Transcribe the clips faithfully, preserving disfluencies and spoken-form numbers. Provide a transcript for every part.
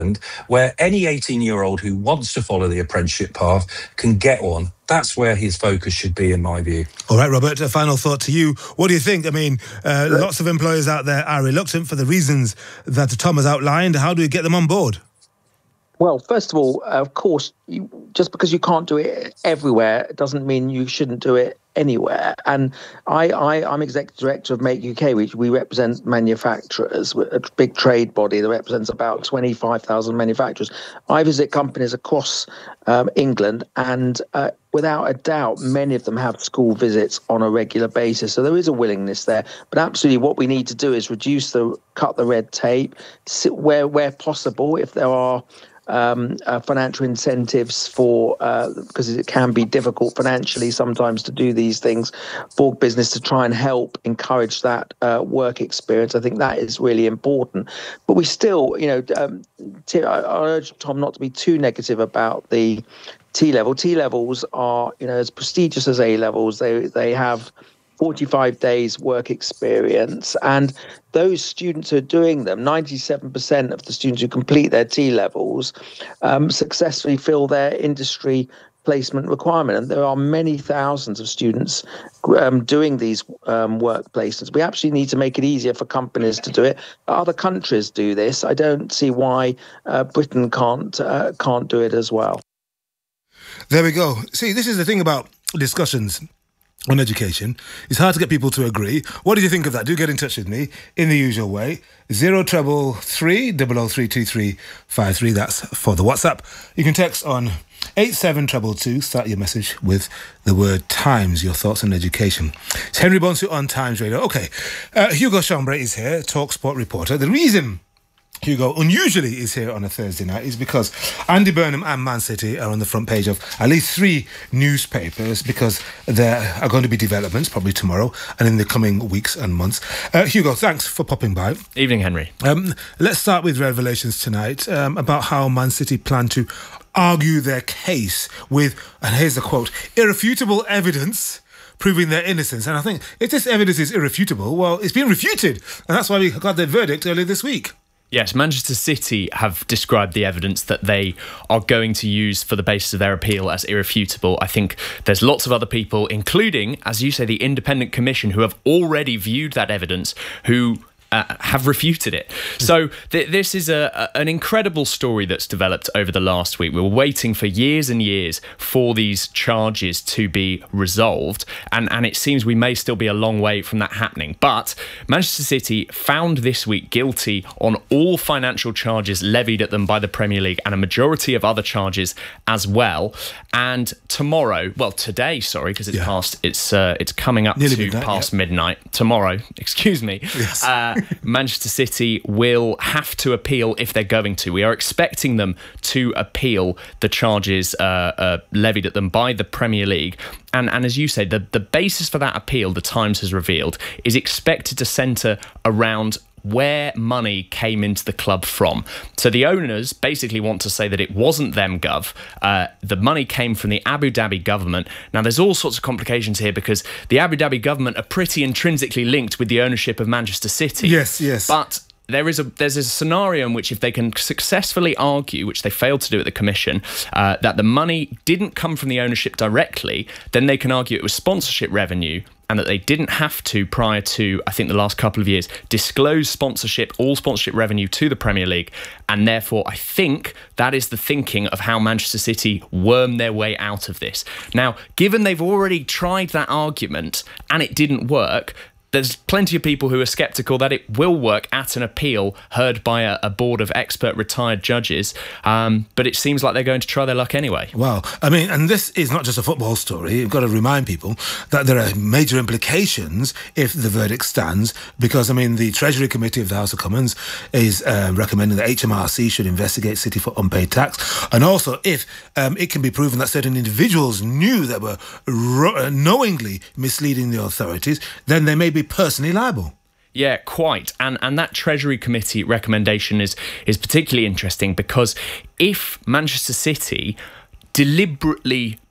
where any eighteen-year-old who wants to follow the apprenticeship path can get one. That's where his focus should be, in my view. All right, Robert, a final thought to you. What do you think? I mean, uh, lots of employers out there are reluctant for the reasons that Tom has outlined. How do we get them on board? Well, first of all, of course, you, just because you can't do it everywhere doesn't mean you shouldn't do it anywhere. And I, I, I'm executive director of Make U K, which we represent manufacturers, a big trade body that represents about twenty-five thousand manufacturers. I visit companies across um, England, and uh, without a doubt, many of them have school visits on a regular basis. So there is a willingness there. But absolutely what we need to do is reduce the, cut the red tape, where, where possible, if there are Um, uh, financial incentives for, uh, because it can be difficult financially sometimes to do these things for business, to try and help encourage that uh, work experience. I think that is really important. But we still, you know, um, t- I, I urge Tom not to be too negative about the T-level. T-levels are, you know, as prestigious as A-levels. They they have forty-five days work experience, and those students who are doing them, ninety-seven percent of the students who complete their T-levels um, successfully fill their industry placement requirement. And there are many thousands of students um, doing these um, work placements. We actually need to make it easier for companies to do it. Other countries do this. I don't see why uh, Britain can't uh, can't do it as well. There we go. See, this is the thing about discussions on education. It's hard to get people to agree. What did you think of that? Do get in touch with me in the usual way. Zero treble three double oh three two three five three. That's for the WhatsApp. You can text on eight seven two two. Start your message with the word Times, your thoughts on education. It's Henry Bonsu on Times Radio. Okay, uh, Hugo Chambre is here, TalkSport reporter. The reason Hugo unusually is here on a Thursday night is because Andy Burnham and Man City are on the front page of at least three newspapers, because there are going to be developments probably tomorrow and in the coming weeks and months. Uh, Hugo, thanks for popping by. Evening, Henry. Um, let's start with revelations tonight um, about how Man City plan to argue their case with, and here's the quote, irrefutable evidence proving their innocence. And I think if this evidence is irrefutable, well, it's been refuted, and that's why we got their verdict earlier this week. Yes, Manchester City have described the evidence that they are going to use for the basis of their appeal as irrefutable. I think there's lots of other people, including, as you say, the Independent Commission, who have already viewed that evidence, who Uh, have refuted it. So th- this is a, a, an incredible story that's developed over the last week. We were waiting for years and years for these charges to be resolved, and, and it seems we may still be a long way from that happening. But Manchester City found this week guilty on all financial charges levied at them by the Premier League, and a majority of other charges as well. And tomorrow, well, today, sorry, because it's yeah. past, it's uh, it's coming up Nearly to midnight, past yeah. midnight. Tomorrow, excuse me. Yes. Uh, Manchester City will have to appeal if they're going to. We are expecting them to appeal the charges uh, uh, levied at them by the Premier League. And, and as you say, the, the basis for that appeal, the Times has revealed, is expected to centre around where money came into the club from. So the owners basically want to say that it wasn't them, Gov. Uh, the money came from the Abu Dhabi government. Now, there's all sorts of complications here, because the Abu Dhabi government are pretty intrinsically linked with the ownership of Manchester City. Yes, yes. But there is a there's a scenario in which, if they can successfully argue, which they failed to do at the Commission, uh, that the money didn't come from the ownership directly, then they can argue it was sponsorship revenue, and that they didn't have to, prior to, I think, the last couple of years, disclose sponsorship, all sponsorship revenue to the Premier League. And therefore, I think that is the thinking of how Manchester City worm their way out of this. Now, given they've already tried that argument and it didn't work, there's plenty of people who are sceptical that it will work at an appeal heard by a, a board of expert retired judges. Um, but it seems like they're going to try their luck anyway. Wow. I mean, and this is not just a football story. You've got to remind people that there are major implications if the verdict stands, because, I mean, the Treasury Committee of the House of Commons is uh, recommending that H M R C should investigate City for unpaid tax. And also, if um, it can be proven that certain individuals knew that were ro- knowingly misleading the authorities, then they may be personally liable. Yeah, quite. And and that Treasury Committee recommendation is is particularly interesting, because if Manchester City deliberately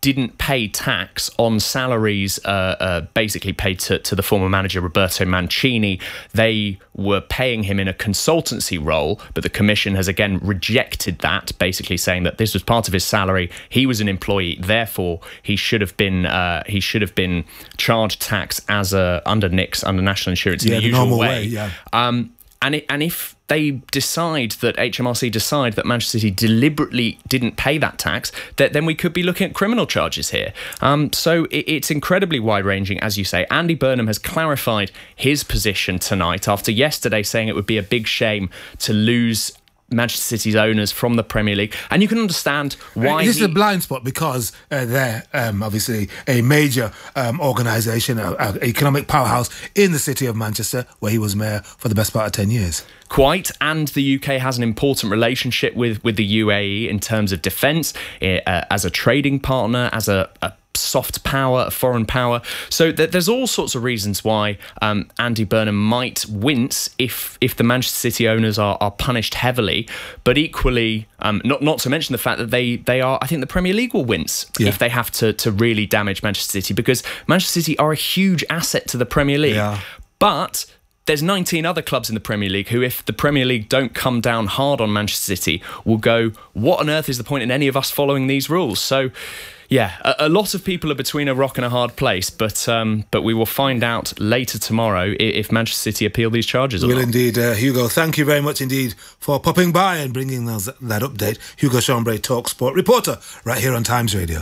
didn't pay tax on salaries uh, uh, basically paid to, to the former manager Roberto Mancini. They were paying him in a consultancy role, but the commission has again rejected that, basically saying that this was part of his salary. He was an employee, therefore he should have been uh, he should have been charged tax as a under N I C S, under national insurance, in yeah, the, the usual normal way. way yeah. Um, and it, and if they decide that H M R C decide that Manchester City deliberately didn't pay that tax, that then we could be looking at criminal charges here. Um, so it, it's incredibly wide-ranging, as you say. Andy Burnham has clarified his position tonight after yesterday saying it would be a big shame to lose Manchester City's owners from the Premier League, and you can understand why. This he... is a blind spot because uh, they're um, obviously a major um, organisation, an economic powerhouse in the city of Manchester, where he was mayor for the best part of ten years. Quite, and the U K has an important relationship with, with the U A E in terms of defence, uh, as a trading partner, as a, a soft power, a foreign power. So th- there's all sorts of reasons why um, Andy Burnham might wince if if the Manchester City owners are, are punished heavily. But equally, um, not not to mention the fact that they they are, I think the Premier League will wince yeah. if they have to to really damage Manchester City, because Manchester City are a huge asset to the Premier League. Yeah. But there's nineteen other clubs in the Premier League who, if the Premier League don't come down hard on Manchester City, will go, what on earth is the point in any of us following these rules? So, yeah, a, a lot of people are between a rock and a hard place, but um, but we will find out later tomorrow if Manchester City appeal these charges or Will not. indeed. Uh, Hugo, thank you very much indeed for popping by and bringing those, that update. Hugo Chambray, Talk Sport reporter, right here on Times Radio.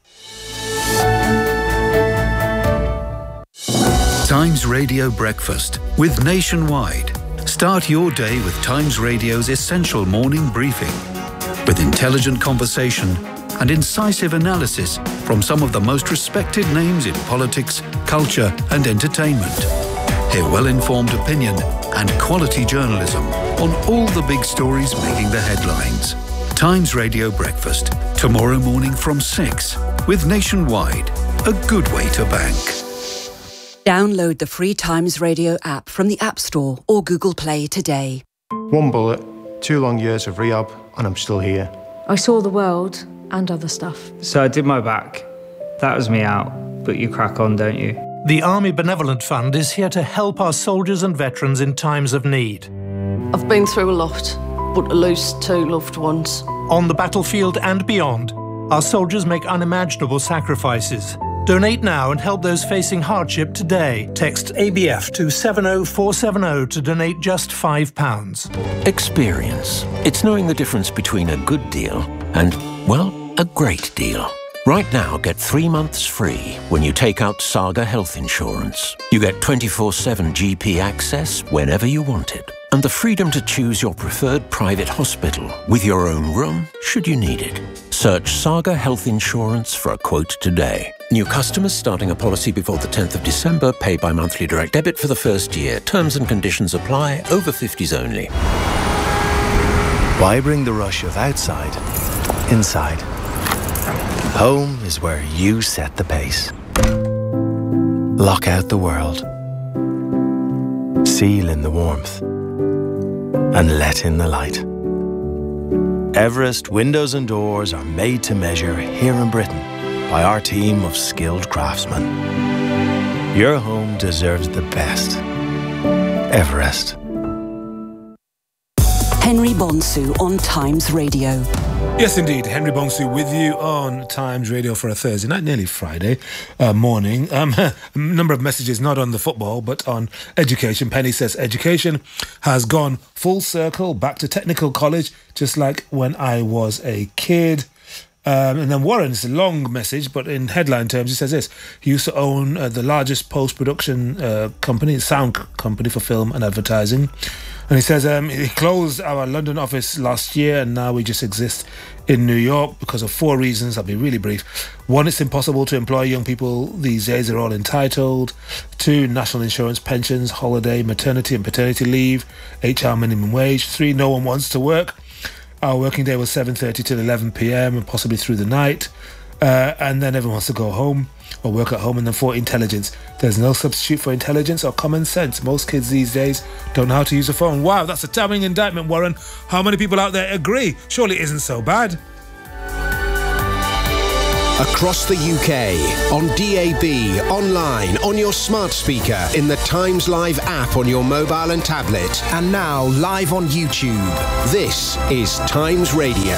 Times Radio Breakfast with Nationwide. Start your day with Times Radio's essential morning briefing, with intelligent conversation and incisive analysis from some of the most respected names in politics, culture and entertainment. Hear well-informed opinion and quality journalism on all the big stories making the headlines. Times Radio Breakfast, tomorrow morning from six, with Nationwide, a good way to bank. Download the free Times Radio app from the App Store or Google Play today. One bullet, two long years of rehab, and I'm still here. I saw the world and other stuff. So I did my back. That was me out, but you crack on, don't you? The Army Benevolent Fund is here to help our soldiers and veterans in times of need. I've been through a lot, but to lose two loved ones. On the battlefield and beyond, our soldiers make unimaginable sacrifices. Donate now and help those facing hardship today. Text A B F to seven oh four seven oh to donate just five pounds. Experience. It's knowing the difference between a good deal and, well, a great deal. Right now, get three months free when you take out Saga Health Insurance. You get twenty-four seven G P access whenever you want it, and the freedom to choose your preferred private hospital with your own room should you need it. Search Saga Health Insurance for a quote today. New customers starting a policy before the tenth of December pay by monthly direct debit for the first year. Terms and conditions apply. Over fifties only. Why bring the rush of outside inside? Home is where you set the pace. Lock out the world. Seal in the warmth. And let in the light. Everest windows and doors are made to measure here in Britain by our team of skilled craftsmen. Your home deserves the best. Everest. Henry Bonsu on Times Radio. Yes, indeed. Henry Bonsu with you on Times Radio for a Thursday night, nearly Friday uh, morning. Um, a number of messages, not on the football, but on education. Penny says, education has gone full circle back to technical college, just like when I was a kid. Um, and then Warren, it's a long message, but in headline terms, he says this. He used to own uh, the largest post-production uh, company, sound company for film and advertising. And he says um, he closed our London office last year, and now we just exist in New York because of four reasons. I'll be really brief. One, it's impossible to employ young people these days. They're all entitled. Two, national insurance, pensions, holiday, maternity and paternity leave, H R minimum wage. Three, no one wants to work. Our working day was seven thirty till eleven p.m. and possibly through the night. Uh, and then everyone wants to go home or work at home. And then four, intelligence. There's no substitute for intelligence or common sense. Most kids these days don't know how to use a phone. Wow, that's a damning indictment, Warren. How many people out there agree? Surely it isn't so bad. Across the U K, on D A B, online, on your smart speaker, in the Times Live app on your mobile and tablet, and now live on YouTube. This is Times Radio.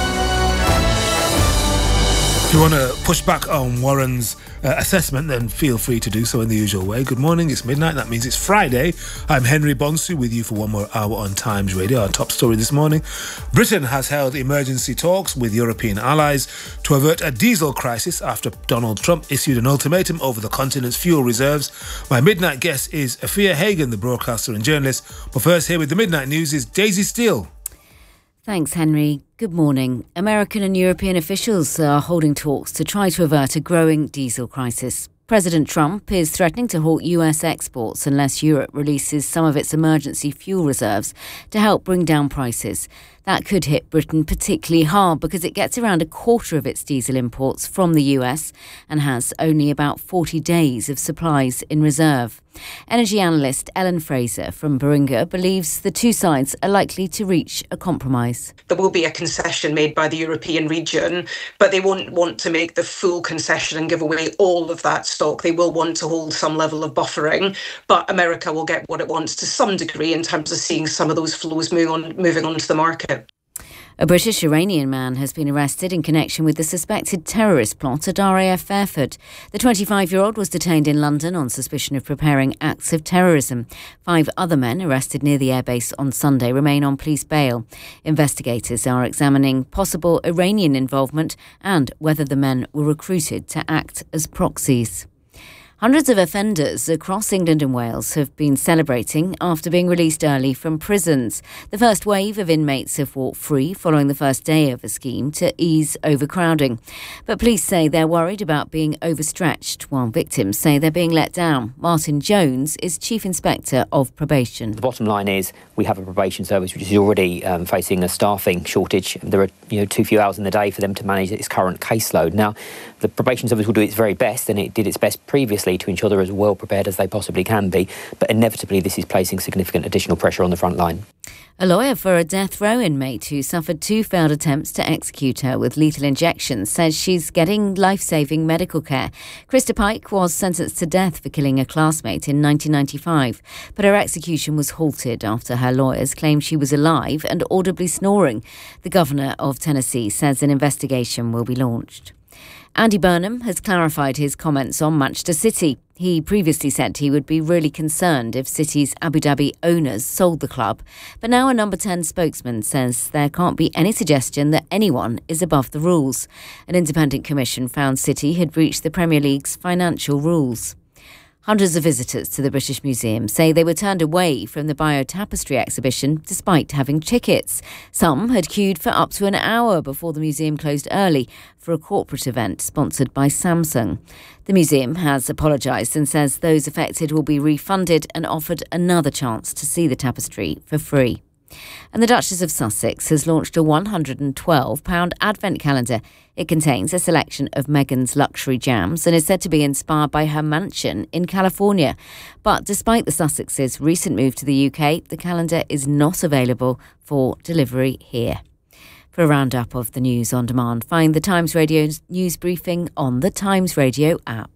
If you want to push back on Warren's uh, assessment, then feel free to do so in the usual way. Good morning, it's midnight, that means it's Friday. I'm Henry Bonsu with you for one more hour on Times Radio. Our top story this morning: Britain has held emergency talks with European allies to avert a diesel crisis after Donald Trump issued an ultimatum over the continent's fuel reserves. My midnight guest is Afia Hagan, the broadcaster and journalist. But first, here with the midnight news is Daisy Steele. Thanks, Henry. Good morning. American and European officials are holding talks to try to avert a growing diesel crisis. President Trump is threatening to halt U S exports unless Europe releases some of its emergency fuel reserves to help bring down prices. That could hit Britain particularly hard because it gets around a quarter of its diesel imports from the U S and has only about forty days of supplies in reserve. Energy analyst Ellen Fraser from Baringa believes the two sides are likely to reach a compromise. There will be a concession made by the European region, but they won't want to make the full concession and give away all of that stock. They will want to hold some level of buffering, but America will get what it wants to some degree in terms of seeing some of those flows move on, moving onto the market. A British Iranian man has been arrested in connection with the suspected terrorist plot at R A F Fairford. The twenty-five-year-old was detained in London on suspicion of preparing acts of terrorism. Five other men arrested near the airbase on Sunday remain on police bail. Investigators are examining possible Iranian involvement and whether the men were recruited to act as proxies. Hundreds of offenders across England and Wales have been celebrating after being released early from prisons. The first wave of inmates have walked free following the first day of a scheme to ease overcrowding. But police say they're worried about being overstretched, while victims say they're being let down. Martin Jones is Chief Inspector of Probation. The bottom line is we have a probation service which is already um, facing a staffing shortage. There are you know, too few hours in the day for them to manage its current caseload. Now, the probation service will do its very best, and it did its best previously to ensure they're as well prepared as they possibly can be, but inevitably this is placing significant additional pressure on the front line. A lawyer for a death row inmate who suffered two failed attempts to execute her with lethal injections says she's getting life-saving medical care. Krista Pike was sentenced to death for killing a classmate in nineteen ninety-five, but her execution was halted after her lawyers claimed she was alive and audibly snoring. The governor of Tennessee says an investigation will be launched. Andy Burnham has clarified his comments on Manchester City. He previously said he would be really concerned if City's Abu Dhabi owners sold the club. But now a number ten spokesman says there can't be any suggestion that anyone is above the rules. An independent commission found City had breached the Premier League's financial rules. Hundreds of visitors to the British Museum say they were turned away from the Bio-Tapestry exhibition despite having tickets. Some had queued for up to an hour before the museum closed early for a corporate event sponsored by Samsung. The museum has apologised and says those affected will be refunded and offered another chance to see the tapestry for free. And the Duchess of Sussex has launched a one hundred twelve pounds advent calendar. It contains a selection of Meghan's luxury jams and is said to be inspired by her mansion in California. But despite the Sussexes' recent move to the U K, the calendar is not available for delivery here. For a roundup of the news on demand, find the Times Radio news briefing on the Times Radio app.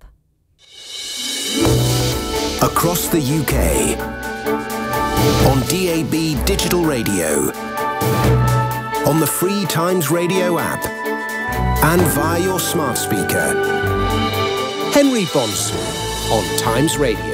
Across the U K, on D A B Digital Radio, on the free Times Radio app, and via your smart speaker. Henry Bonsu on Times Radio.